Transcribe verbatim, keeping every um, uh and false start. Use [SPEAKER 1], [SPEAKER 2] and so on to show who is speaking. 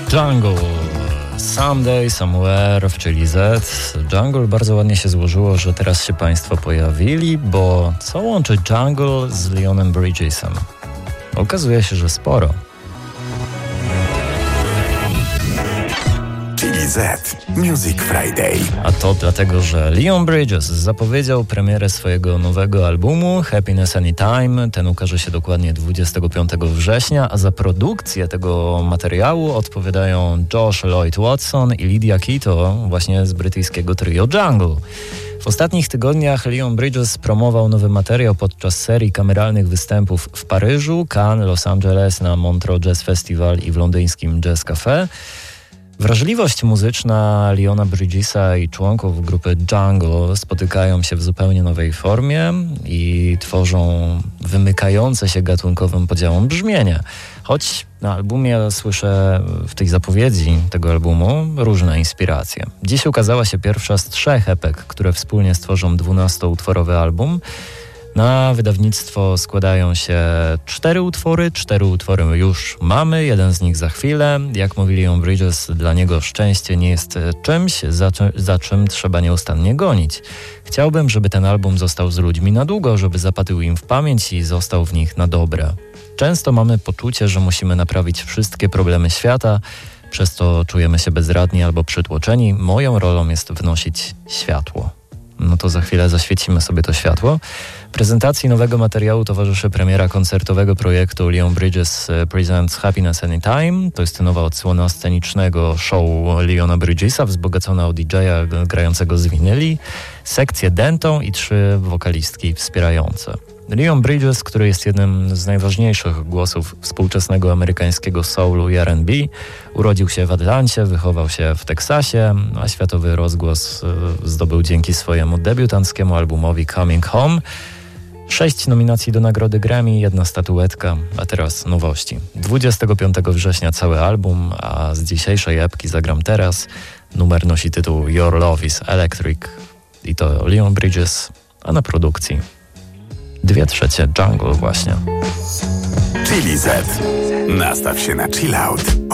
[SPEAKER 1] Jungle, Someday, Somewhere w Chili Z. Jungle bardzo ładnie się złożyło, że teraz się Państwo pojawili, bo co łączy Jungle z Leonem Bridgesem? Okazuje się, że sporo.
[SPEAKER 2] Chili Z Music Friday.
[SPEAKER 1] A to dlatego, że Leon Bridges zapowiedział premierę swojego nowego albumu Happiness Anytime. Ten ukaże się dokładnie dwudziestego piątego września, a za produkcję tego materiału odpowiadają Josh Lloyd Watson i Lydia Kito, właśnie z brytyjskiego trio Jungle. W ostatnich tygodniach Leon Bridges promował nowy materiał podczas serii kameralnych występów w Paryżu, Cannes, Los Angeles, na Montreux Jazz Festival i w londyńskim Jazz Café. Wrażliwość muzyczna Leona Bridgesa i członków grupy Jungle spotykają się w zupełnie nowej formie i tworzą wymykające się gatunkowym podziałom brzmienie. Choć na albumie słyszę w tej zapowiedzi tego albumu różne inspiracje. Dziś ukazała się pierwsza z trzech epek, które wspólnie stworzą dwunastoutworowy album. Na wydawnictwo składają się cztery utwory, cztery utwory już mamy, jeden z nich za chwilę. Jak mówili Leon Bridges, dla niego szczęście nie jest czymś, za, czy, za czym trzeba nieustannie gonić. Chciałbym, żeby ten album został z ludźmi na długo, żeby zapadł im w pamięć i został w nich na dobre. Często mamy poczucie, że musimy naprawić wszystkie problemy świata, przez to czujemy się bezradni albo przytłoczeni. Moją rolą jest wnosić światło. No to za chwilę zaświecimy sobie to światło. Prezentacji nowego materiału towarzyszy premiera koncertowego projektu Leon Bridges Presents Happiness Anytime. To jest nowa odsłona scenicznego show Leona Bridgesa, wzbogacona o D J a grającego z winyli, sekcję dentą i trzy wokalistki wspierające. Leon Bridges, który jest jednym z najważniejszych głosów współczesnego amerykańskiego soulu i R and B, urodził się w Atlancie, wychował się w Teksasie, a światowy rozgłos zdobył dzięki swojemu debiutanckiemu albumowi Coming Home. Sześć nominacji do nagrody Grammy, jedna statuetka, a teraz nowości. dwudziestego piątego września cały album, a z dzisiejszej epki zagram teraz. Numer nosi tytuł Your Love is Electric i to Leon Bridges, a na produkcji dwie trzecie Jungle właśnie.
[SPEAKER 2] Chili Z. Nastaw się na chill out.